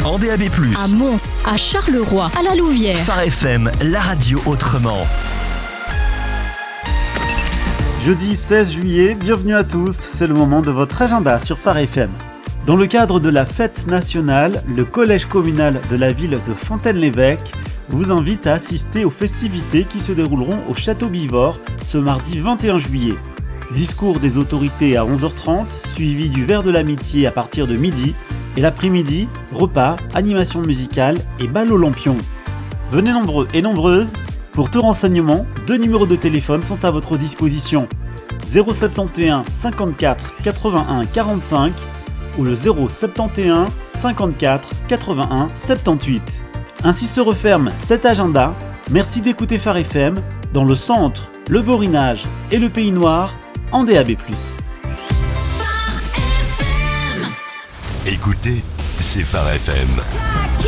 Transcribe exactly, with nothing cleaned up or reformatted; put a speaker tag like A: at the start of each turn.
A: en D A B plus,
B: à Mons, à Charleroi, à la Louvière.
A: Phare F M, la radio autrement.
C: Jeudi seize juillet, bienvenue à tous, c'est le moment de votre agenda sur Phare F M. Dans le cadre de la fête nationale, le collège communal de la ville de Fontaine-l'Évêque vous invite à assister aux festivités qui se dérouleront au Château Bivort ce mardi vingt et un juillet. Discours des autorités à onze heures trente, suivi du verre de l'amitié à partir de midi, et l'après-midi, repas, animation musicale et bal aux lampions. Venez nombreux et nombreuses. Pour tout renseignement, deux numéros de téléphone sont à votre disposition. zéro sept et un cinquante-quatre quatre-vingt-un quarante-cinq ou le zéro sept et un cinquante-quatre quatre-vingt-un soixante-dix-huit. Ainsi se referme cet agenda. Merci d'écouter Phare F M dans le centre, le Borinage et le Pays Noir en D A B plus.
A: Écoutez, c'est Phare F M.